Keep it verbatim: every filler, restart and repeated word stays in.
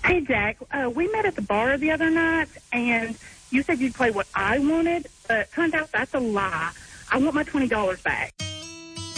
Hey, Jack, uh, we met at the bar the other night, and you said you'd play what I wanted, but turns out that's a lie. I want my twenty dollars back.